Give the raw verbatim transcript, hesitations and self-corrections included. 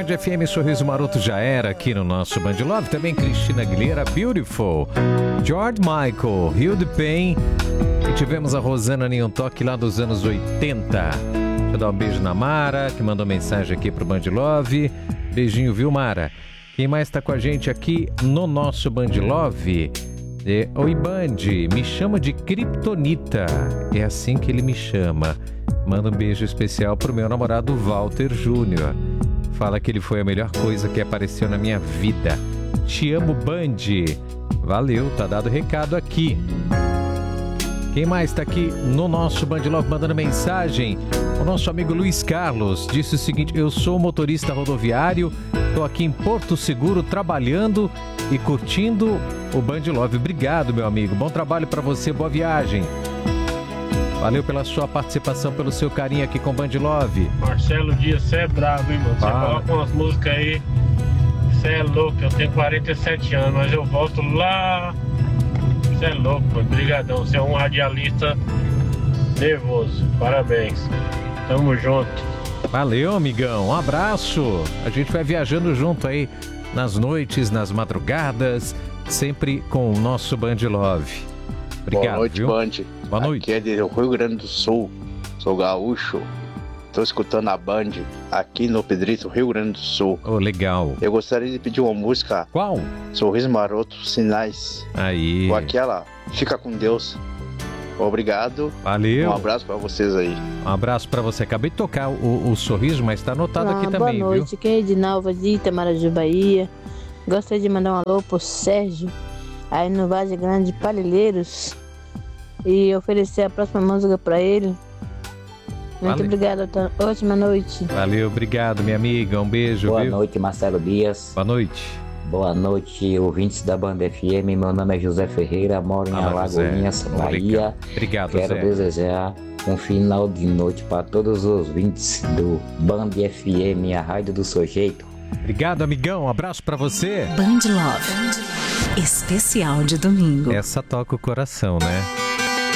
Band F M, Sorriso Maroto já era aqui no nosso Band Love. Também Cristina Aguilera, Beautiful. George Michael, Heal the Pain. E tivemos a Rosana Nenhum Toque lá dos anos oitenta. Deixa eu dar um beijo na Mara, que mandou mensagem aqui pro Band Love. Beijinho, viu, Mara? Quem mais tá com a gente aqui no nosso Band Love? É, Oi, Band, me chama de Kryptonita. É assim que ele me chama. Manda um beijo especial pro meu namorado Walter Júnior. Fala que ele foi a melhor coisa que apareceu na minha vida. Te amo, Band. Valeu, tá dado o recado aqui. Quem mais tá aqui no nosso Band Love mandando mensagem? O nosso amigo Luiz Carlos disse o seguinte: eu sou motorista rodoviário, tô aqui em Porto Seguro trabalhando e curtindo o Band Love. Obrigado, meu amigo. Bom trabalho pra você, boa viagem. Valeu pela sua participação, pelo seu carinho aqui com o Band Love. Marcelo Dias, você é bravo, hein, mano? Você coloca umas músicas aí, você é louco. Eu tenho quarenta e sete anos, mas eu volto lá. Você é louco, mano. Brigadão. Você é um radialista nervoso. Parabéns. Tamo junto. Valeu, amigão. Um abraço. A gente vai viajando junto aí nas noites, nas madrugadas, sempre com o nosso Band Love. Obrigado, boa noite, viu? Band. Boa noite. Aqui é do Rio Grande do Sul. Sou gaúcho. Tô escutando a Band aqui no Pedrito, Rio Grande do Sul. Oh, legal. Eu gostaria de pedir uma música. Qual? Sorriso Maroto, Sinais. Aí. Ou aquela, Fica com Deus. Obrigado. Valeu. Um abraço pra vocês aí. Um abraço pra você. Acabei de tocar o, o sorriso, mas tá anotado ah, aqui também, boa noite, viu? quem é Edinalva de Itamaraju, Bahia. Gostaria de mandar um alô pro Sérgio, aí no Vazio Grande de Palilheiros, e oferecer a próxima música pra ele. Muito Valeu. obrigada, ótima noite. Valeu, obrigado, minha amiga. Um beijo, Boa viu? noite, Marcelo Dias. Boa noite. Boa noite, ouvintes da Banda F M. Meu nome é José Ferreira, moro em Fala, Alagoinhas, José. Bahia. Obrigado, Quero Zé. desejar um final de noite para todos os ouvintes do Band F M, a rádio do sujeito. Obrigado, amigão. Um abraço pra você. Band Love. Especial de domingo. Essa toca o coração, né?